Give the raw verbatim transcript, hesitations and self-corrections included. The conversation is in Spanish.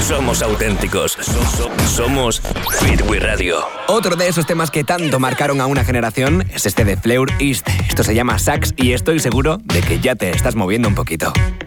somos auténticos. So- so- somos Fit We Radio. Otro de esos temas que tanto marcaron a una generación es este de Fleur East. Esto se llama Sax y estoy seguro de que ya te estás moviendo un poquito.